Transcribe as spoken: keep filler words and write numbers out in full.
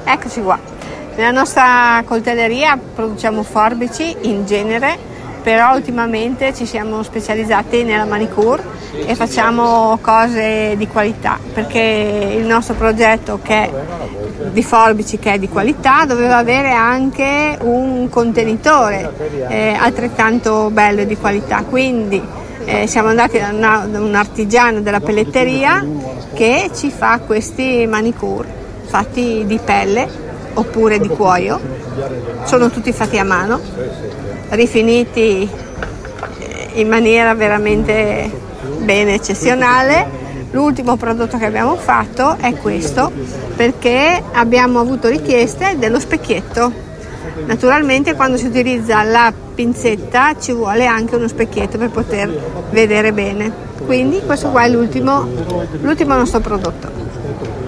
Eccoci qua. Nella nostra coltelleria produciamo forbici in genere, però ultimamente ci siamo specializzati nella manicure e facciamo cose di qualità, perché il nostro progetto che è di forbici che è di qualità doveva avere anche un contenitore eh, altrettanto bello e di qualità, quindi eh, siamo andati da, una, da un artigiano della pelletteria che ci fa questi manicure fatti di pelle oppure di cuoio, sono tutti fatti a mano, rifiniti in maniera veramente bene, eccezionale. L'ultimo prodotto che abbiamo fatto è questo, perché abbiamo avuto richieste dello specchietto. Naturalmente quando si utilizza la pinzetta ci vuole anche uno specchietto per poter vedere bene, quindi questo qua è l'ultimo, l'ultimo nostro prodotto.